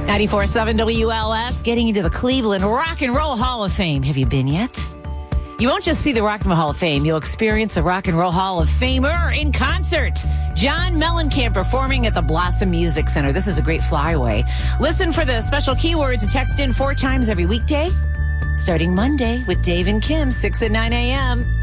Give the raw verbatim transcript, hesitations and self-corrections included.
ninety-four point seven W L S, getting into the Cleveland Rock and Roll Hall of Fame. Have you been yet? You won't just see the Rock and Roll Hall of Fame. You'll experience a Rock and Roll Hall of Famer in concert. John Mellencamp performing at the Blossom Music Center. This is a great flyaway. Listen for the special keywords to text in four times every weekday, starting Monday with Dave and Kim, six and nine a.m.